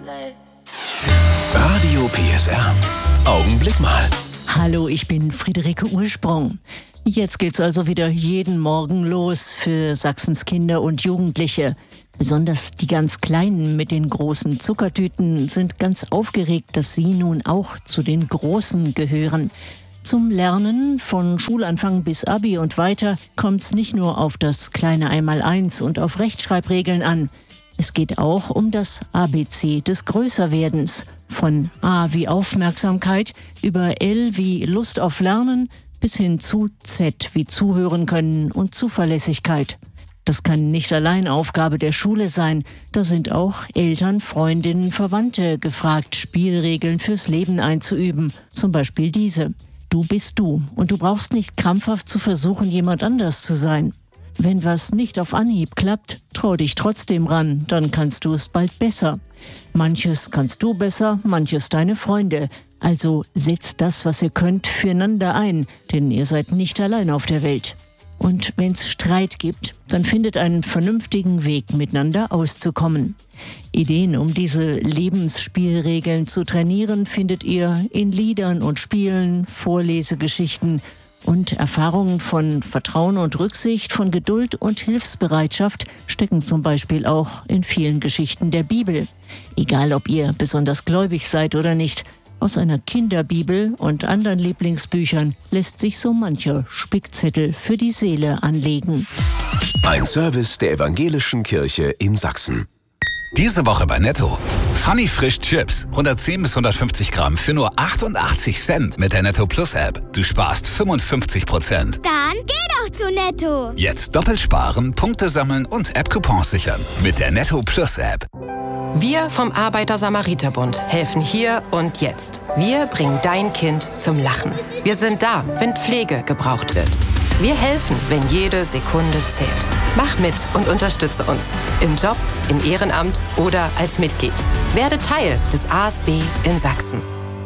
Radio PSR. Augenblick mal. Hallo, ich bin Friederike Ursprung. Jetzt geht's also wieder jeden Morgen los für Sachsens Kinder und Jugendliche. Besonders die ganz Kleinen mit den großen Zuckertüten sind ganz aufgeregt, dass sie nun auch zu den Großen gehören. Zum Lernen von Schulanfang bis Abi und weiter kommt's nicht nur auf das kleine Einmaleins und auf Rechtschreibregeln an. Es geht auch um das ABC des Größerwerdens. Von A wie Aufmerksamkeit über L wie Lust auf Lernen bis hin zu Z wie Zuhören können und Zuverlässigkeit. Das kann nicht allein Aufgabe der Schule sein. Da sind auch Eltern, Freundinnen, Verwandte gefragt, Spielregeln fürs Leben einzuüben. Zum Beispiel diese. Du bist du und du brauchst nicht krampfhaft zu versuchen, jemand anders zu sein. Wenn was nicht auf Anhieb klappt, trau dich trotzdem ran, dann kannst du es bald besser. Manches kannst du besser, manches deine Freunde. Also setzt das, was ihr könnt, füreinander ein, denn ihr seid nicht allein auf der Welt. Und wenn's Streit gibt, dann findet einen vernünftigen Weg, miteinander auszukommen. Ideen, um diese Lebensspielregeln zu trainieren, findet ihr in Liedern und Spielen, Vorlesegeschichten und Erfahrungen von Vertrauen und Rücksicht, von Geduld und Hilfsbereitschaft stecken zum Beispiel auch in vielen Geschichten der Bibel. Egal, ob ihr besonders gläubig seid oder nicht, aus einer Kinderbibel und anderen Lieblingsbüchern lässt sich so mancher Spickzettel für die Seele anlegen. Ein Service der Evangelischen Kirche in Sachsen. Diese Woche bei Netto. Funny Frisch Chips. 110 bis 150 Gramm für nur 88 Cent mit der Netto Plus App. Du sparst 55%. Dann geh doch zu Netto. Jetzt doppelt sparen, Punkte sammeln und App-Coupons sichern mit der Netto Plus App. Wir vom Arbeiter-Samariter-Bund helfen hier und jetzt. Wir bringen dein Kind zum Lachen. Wir sind da, wenn Pflege gebraucht wird. Wir helfen, wenn jede Sekunde zählt. Mach mit und unterstütze uns. Im Job, im Ehrenamt oder als Mitglied. Werde Teil des ASB in Sachsen.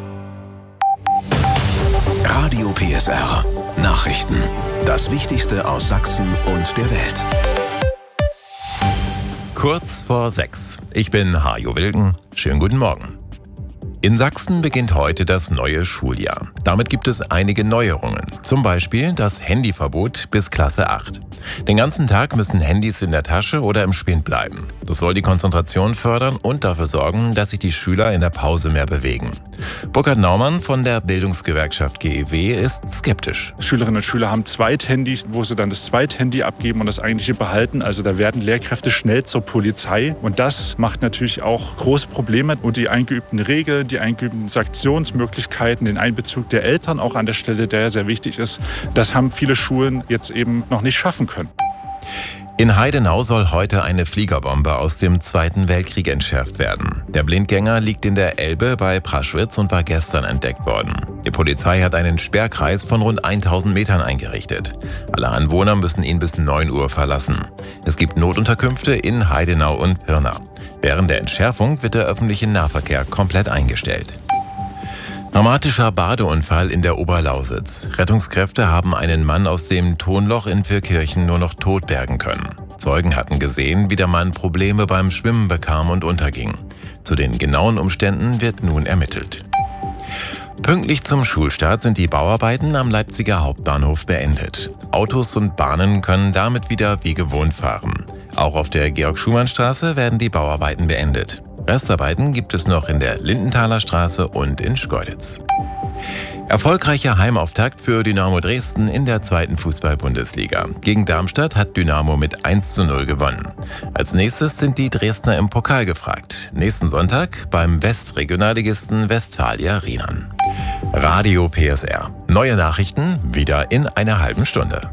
Radio PSR. Nachrichten. Das Wichtigste aus Sachsen und der Welt. Kurz vor 6. Ich bin Hajo Wilken. Schönen guten Morgen. In Sachsen beginnt heute das neue Schuljahr. Damit gibt es einige Neuerungen. Zum Beispiel das Handyverbot bis Klasse 8. Den ganzen Tag müssen Handys in der Tasche oder im Spind bleiben. Das soll die Konzentration fördern und dafür sorgen, dass sich die Schüler in der Pause mehr bewegen. Burkhard Naumann von der Bildungsgewerkschaft GEW ist skeptisch. Schülerinnen und Schüler haben Zweithandys, wo sie dann das Zweithandy abgeben und das eigentliche behalten. Also da werden Lehrkräfte schnell zur Polizei. Und das macht natürlich auch große Probleme. Und die eingeübten Regeln, die eingeübten Sanktionsmöglichkeiten, den Einbezug der Eltern auch an der Stelle, der sehr wichtig ist, das haben viele Schulen jetzt eben noch nicht schaffen können. In Heidenau soll heute eine Fliegerbombe aus dem Zweiten Weltkrieg entschärft werden. Der Blindgänger liegt in der Elbe bei Praschwitz und war gestern entdeckt worden. Die Polizei hat einen Sperrkreis von rund 1000 Metern eingerichtet. Alle Anwohner müssen ihn bis 9 Uhr verlassen. Es gibt Notunterkünfte in Heidenau und Pirna. Während der Entschärfung wird der öffentliche Nahverkehr komplett eingestellt. Dramatischer Badeunfall in der Oberlausitz. Rettungskräfte haben einen Mann aus dem Tonloch in Pirkirchen nur noch tot bergen können. Zeugen hatten gesehen, wie der Mann Probleme beim Schwimmen bekam und unterging. Zu den genauen Umständen wird nun ermittelt. Pünktlich zum Schulstart sind die Bauarbeiten am Leipziger Hauptbahnhof beendet. Autos und Bahnen können damit wieder wie gewohnt fahren. Auch auf der Georg-Schumann-Straße werden die Bauarbeiten beendet. Restarbeiten gibt es noch in der Lindenthaler Straße und in Schkeuditz. Erfolgreicher Heimauftakt für Dynamo Dresden in der 2. Fußball-Bundesliga. Gegen Darmstadt hat Dynamo mit 1:0 gewonnen. Als nächstes sind die Dresdner im Pokal gefragt. Nächsten Sonntag beim Westregionalligisten Westfalia Riemann. Radio PSR. Neue Nachrichten wieder in einer halben Stunde.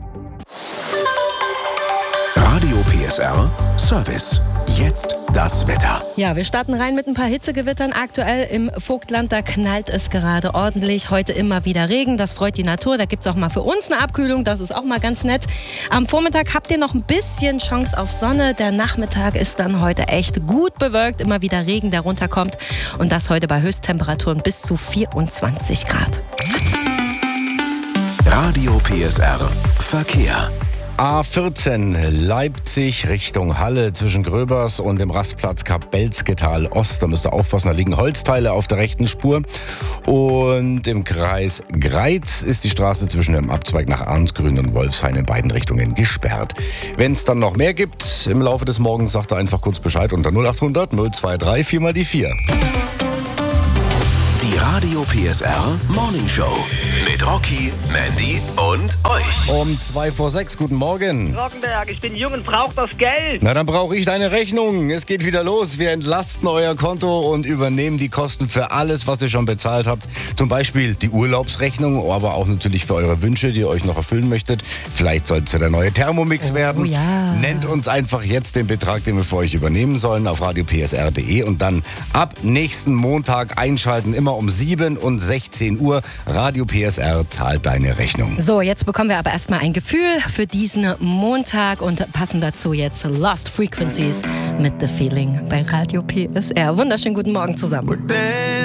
Radio PSR Service. Jetzt das Wetter. Ja, wir starten rein mit ein paar Hitzegewittern. Aktuell im Vogtland, da knallt es gerade ordentlich. Heute immer wieder Regen, das freut die Natur. Da gibt es auch mal für uns eine Abkühlung, das ist auch mal ganz nett. Am Vormittag habt ihr noch ein bisschen Chance auf Sonne. Der Nachmittag ist dann heute echt gut bewölkt. Immer wieder Regen, der runterkommt. Und das heute bei Höchsttemperaturen bis zu 24 Grad. Radio PSR Verkehr. A14 Leipzig Richtung Halle zwischen Gröbers und dem Rastplatz Kabelzketal Ost. Da müsst ihr aufpassen, da liegen Holzteile auf der rechten Spur. Und im Kreis Greiz ist die Straße zwischen dem Abzweig nach Arnsgrün und Wolfshain in beiden Richtungen gesperrt. Wenn es dann noch mehr gibt im Laufe des Morgens, sagt er einfach kurz Bescheid unter 0800 023 4 mal die 4. Die Radio PSR Morning Show mit Rocky, Mandy und euch. Um 5:02, guten Morgen. Rockenberg, ich bin jung und brauche das Geld. Na, dann brauche ich deine Rechnung. Es geht wieder los. Wir entlasten euer Konto und übernehmen die Kosten für alles, was ihr schon bezahlt habt. Zum Beispiel die Urlaubsrechnung, aber auch natürlich für eure Wünsche, die ihr euch noch erfüllen möchtet. Vielleicht soll es ja der neue Thermomix werden. Ja. Nennt uns einfach jetzt den Betrag, den wir für euch übernehmen sollen, auf radiopsr.de und dann ab nächsten Montag einschalten, immer um 7 und 16 Uhr. Radio PSR zahlt deine Rechnung. So, jetzt bekommen wir aber erstmal ein Gefühl für diesen Montag und passen dazu jetzt Lost Frequencies mit The Feeling bei Radio PSR. Wunderschönen guten Morgen zusammen.